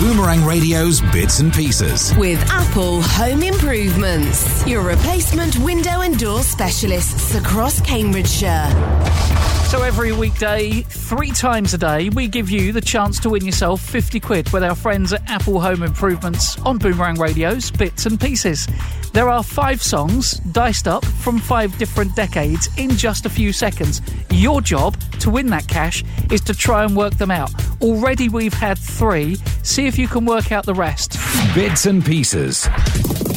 Boomerang Radio's Bits and Pieces. With Apple Home Improvements, your replacement window and door specialists across Cambridgeshire. So every weekday, 3 times a day, we give you the chance to win yourself 50 quid with our friends at Apple Home Improvements on Boomerang Radio's Bits and Pieces. There are 5 songs diced up from 5 different decades in just a few seconds. Your job to win that cash is to try and work them out. Already we've had 3. See if you can work out the rest. Bits and Pieces.